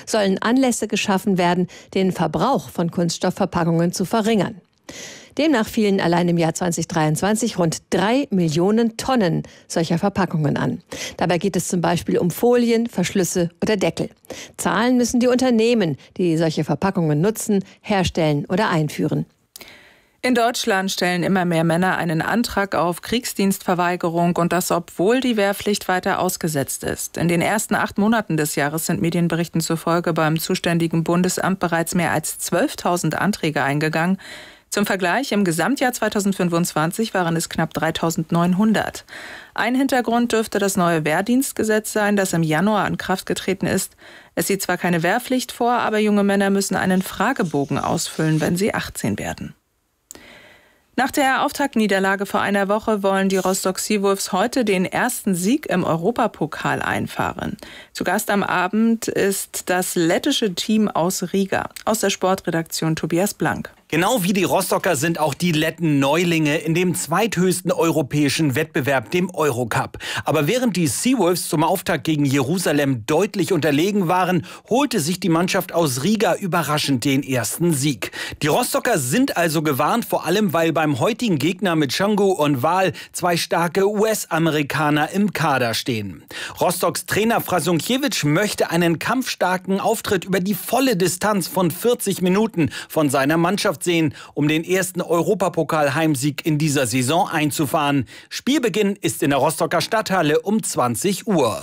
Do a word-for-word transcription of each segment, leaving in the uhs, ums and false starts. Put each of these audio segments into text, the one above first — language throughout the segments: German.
sollen Anlässe geschaffen werden, den Verbrauch von Kunststoffverpackungen zu verringern. Demnach fielen allein im Jahr zweitausenddreiundzwanzig rund drei Millionen Tonnen solcher Verpackungen an. Dabei geht es zum Beispiel um Folien, Verschlüsse oder Deckel. Zahlen müssen die Unternehmen, die solche Verpackungen nutzen, herstellen oder einführen. In Deutschland stellen immer mehr Männer einen Antrag auf Kriegsdienstverweigerung und das, obwohl die Wehrpflicht weiter ausgesetzt ist. In den ersten acht Monaten des Jahres sind Medienberichten zufolge beim zuständigen Bundesamt bereits mehr als zwölftausend Anträge eingegangen. Zum Vergleich, im Gesamtjahr zweitausendfünfundzwanzig waren es knapp dreitausendneunhundert. Ein Hintergrund dürfte das neue Wehrdienstgesetz sein, das im Januar in Kraft getreten ist. Es sieht zwar keine Wehrpflicht vor, aber junge Männer müssen einen Fragebogen ausfüllen, wenn sie achtzehn werden. Nach der Auftaktniederlage vor einer Woche wollen die Rostock Seawolves heute den ersten Sieg im Europapokal einfahren. Zu Gast am Abend ist das lettische Team aus Riga. Aus der Sportredaktion Tobias Blank. Genau wie die Rostocker sind auch die Letten Neulinge in dem zweithöchsten europäischen Wettbewerb, dem Eurocup. Aber während die Seawolves zum Auftakt gegen Jerusalem deutlich unterlegen waren, holte sich die Mannschaft aus Riga überraschend den ersten Sieg. Die Rostocker sind also gewarnt, vor allem weil beim heutigen Gegner mit Canggu und Wahl zwei starke U S-Amerikaner im Kader stehen. Rostocks Trainer Frasunkiewicz möchte einen kampfstarken Auftritt über die volle Distanz von vierzig Minuten von seiner Mannschaft sehen, um den ersten Europapokal-Heimsieg in dieser Saison einzufahren. Spielbeginn ist in der Rostocker Stadthalle um zwanzig Uhr.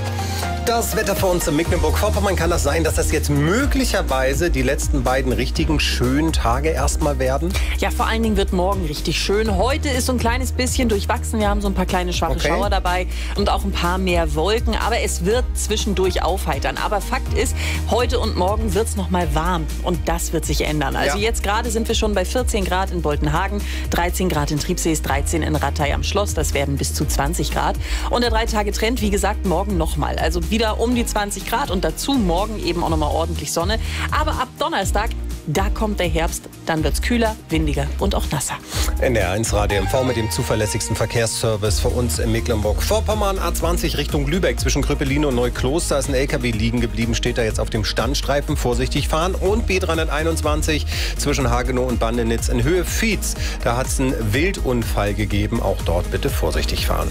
Das Wetter für uns in Mecklenburg-Vorpommern, kann das sein, dass das jetzt möglicherweise die letzten beiden richtigen schönen Tage erstmal werden? Ja, vor allen Dingen wird morgen richtig schön. Heute ist so ein kleines bisschen durchwachsen. Wir haben so ein paar kleine schwache Okay. Schauer dabei und auch ein paar mehr Wolken. Aber es wird zwischendurch aufheitern. Aber Fakt ist, heute und morgen wird es noch mal warm. Und das wird sich ändern. Also Ja. jetzt gerade sind wir schon bei vierzehn Grad in Boltenhagen, dreizehn Grad in Triebsees, dreizehn in Rattay am Schloss. Das werden bis zu zwanzig Grad. Und der Drei-Tage-Trend, wie gesagt, morgen nochmal. Also wieder um die zwanzig Grad und dazu morgen eben auch nochmal ordentlich Sonne. Aber ab Donnerstag, da kommt der Herbst, dann wird's kühler, windiger und auch nasser. N D R eins Radio M V mit dem zuverlässigsten Verkehrsservice für uns in Mecklenburg-Vorpommern. A zwanzig Richtung Lübeck zwischen Krüppelin und Neukloster ist ein L K W liegen geblieben, steht da jetzt auf dem Standstreifen, vorsichtig fahren. Und B dreihunderteinundzwanzig zwischen Hagenow und Bandenitz in Höhe Vietz. Da hat es einen Wildunfall gegeben, auch dort bitte vorsichtig fahren.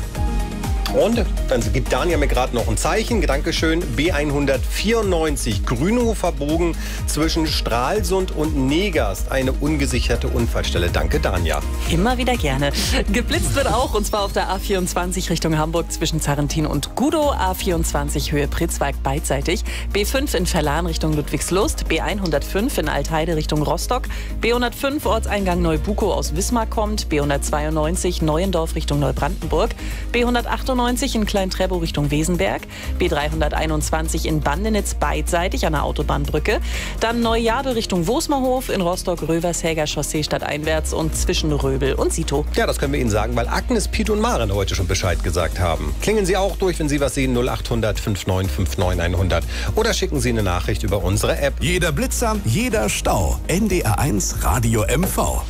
Und dann gibt Dania mir gerade noch ein Zeichen. Dankeschön. B hundertvierundneunzig Grünhofer Bogen zwischen Stralsund und Negast. Eine ungesicherte Unfallstelle. Danke, Dania. Immer wieder gerne. Geblitzt wird auch, und zwar auf der A vierundzwanzig Richtung Hamburg zwischen Zarrentin und Gudow. A vierundzwanzig Höhe Pritzwalk beidseitig. B fünf in Verlan Richtung Ludwigslust. B hundertfünf in Altheide Richtung Rostock. B hundertfünf Ortseingang Neubukow aus Wismar kommt. B hundertzweiundneunzig Neuendorf Richtung Neubrandenburg. B hundertachtundneunzig in Klein-Treptow Richtung Wesenberg. B dreihunderteinundzwanzig in Bandenitz beidseitig an der Autobahnbrücke. Dann Neujabel Richtung Wosmerhof, in Rostock Rövershäger Chaussee stadteinwärts und zwischen Röbel und Sito. Ja, das können wir Ihnen sagen, weil Agnes, Piet und Maren heute schon Bescheid gesagt haben. Klingen Sie auch durch, wenn Sie was sehen, null achthundert fünfundneunzig neunundfünfzig hundert. Oder schicken Sie eine Nachricht über unsere App. Jeder Blitzer, jeder Stau. N D R eins Radio M V.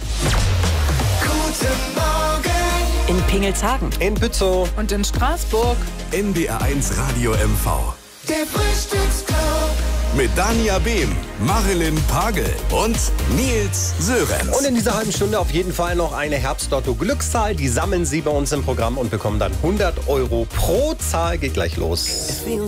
Guten Morgen. In Pingelshagen. In Bützow. Und in Straßburg. N D R eins Radio M V. Der Frühstücksclub. Mit Dania Behm, Marilyn Pagel und Nils Sörenz. Und in dieser halben Stunde auf jeden Fall noch eine Herbstlotto-Glückszahl. Die sammeln Sie bei uns im Programm und bekommen dann hundert Euro pro Zahl. Geht gleich los.